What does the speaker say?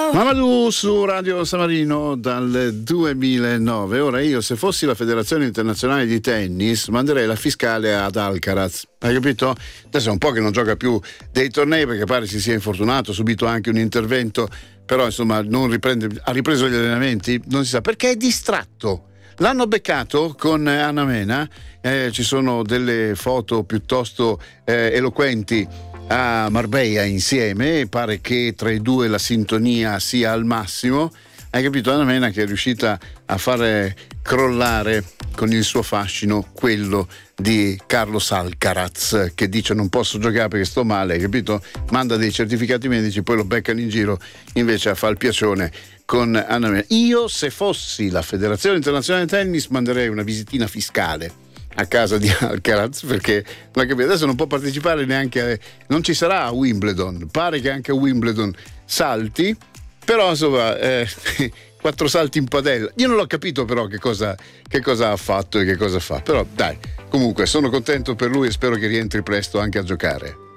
Mamadou su Radio San Marino dal 2009. Ora io, se fossi la Federazione Internazionale di Tennis, manderei la fiscale ad Alcaraz. Hai capito? Adesso è un po' che non gioca più dei tornei perché pare si sia infortunato, ha subito anche un intervento, però insomma non riprende, ha ripreso gli allenamenti, non si sa perché è distratto. L'hanno beccato con Anna Mena, ci sono delle foto piuttosto eloquenti a Marbella insieme, pare che tra i due la sintonia sia al massimo. Hai capito? Anna Mena che è riuscita a fare crollare con il suo fascino quello di Carlos Alcaraz, che dice non posso giocare perché sto male, hai capito? Manda dei certificati medici, poi lo beccano in giro invece a fare il piacione con Anna Mena. Io, se fossi la Federazione Internazionale di Tennis, manderei una visitina fiscale a casa di Alcaraz, perché adesso non può partecipare neanche non ci sarà a Wimbledon, pare che anche a Wimbledon salti, però insomma 4 salti in padella, io non l'ho capito però che cosa ha fatto e che cosa fa, però dai, comunque sono contento per lui e spero che rientri presto anche a giocare.